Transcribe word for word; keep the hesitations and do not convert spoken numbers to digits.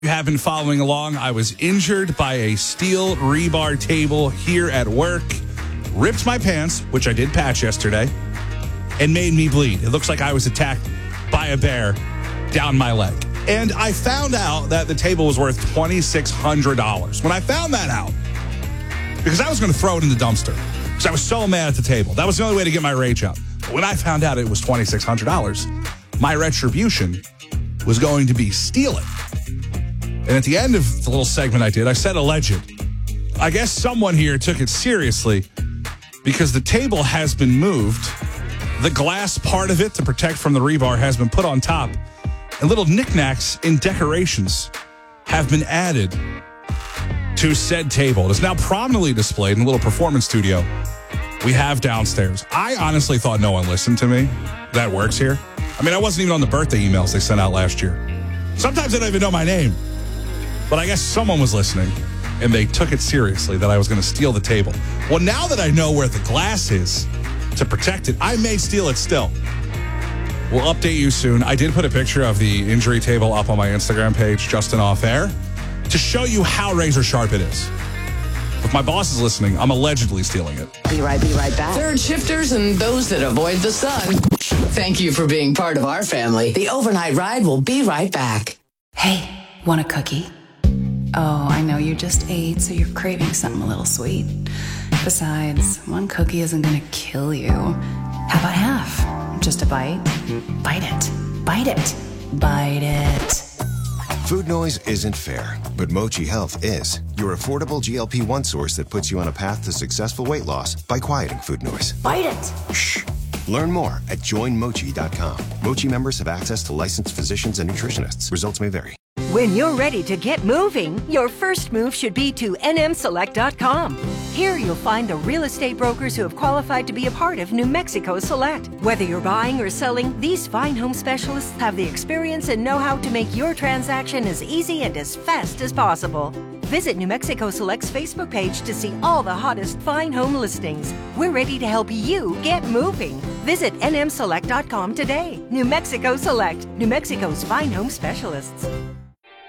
You have been following along. I was injured by a steel rebar table here at work, ripped my pants, which I did patch yesterday, and made me bleed. It looks like I was attacked by a bear down my leg. And I found out that the table was worth twenty-six hundred dollars. When I found that out, because I was going to throw it in the dumpster, because I was so mad at the table. That was the only way to get my rage out. But when I found out it was twenty-six hundred dollars, my retribution was going to be steal it. And at the end of the little segment I did, I said alleged. I guess someone here took it seriously because the table has been moved. The glass part of it to protect from the rebar has been put on top. And little knickknacks and decorations have been added to said table. It is now prominently displayed in a little performance studio we have downstairs. I honestly thought no one listened to me that works here. I mean, I wasn't even on the birthday emails they sent out last year. Sometimes they don't even know my name. But I guess someone was listening, and they took it seriously that I was going to steal the table. Well, now that I know where the glass is to protect it, I may steal it still. We'll update you soon. I did put a picture of the injury table up on my Instagram page, Justin Off Air, to show you how razor sharp it is. If my boss is listening, I'm allegedly stealing it. Be right, be right back. Third shifters and those that avoid the sun. Thank you for being part of our family. The overnight ride will be right back. Hey, want a cookie? Oh, I know you just ate, so you're craving something a little sweet. Besides, one cookie isn't gonna kill you. How about half? Just a bite? Bite it. Bite it. Bite it. Food noise isn't fair, but Mochi Health is. Your affordable G L P one source that puts you on a path to successful weight loss by quieting food noise. Bite it. Shh. Learn more at join mochi dot com. Mochi members have access to licensed physicians and nutritionists. Results may vary. When you're ready to get moving, your first move should be to N M select dot com. Here you'll find the real estate brokers who have qualified to be a part of New Mexico Select. Whether you're buying or selling, these fine home specialists have the experience and know-how to make your transaction as easy and as fast as possible. Visit New Mexico Select's Facebook page to see all the hottest fine home listings. We're ready to help you get moving. Visit N M select dot com today. New Mexico Select, New Mexico's fine home specialists.